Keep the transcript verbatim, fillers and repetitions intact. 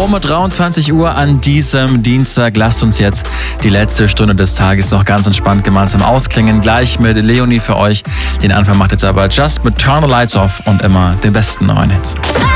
um dreiundzwanzig Uhr an diesem Dienstag. Lasst uns jetzt die letzte Stunde des Tages noch ganz entspannt gemeinsam ausklingen. Gleich mit Leonie für euch. Den Anfang macht jetzt aber Just mit Turn the Lights Off und immer den besten neuen Hits.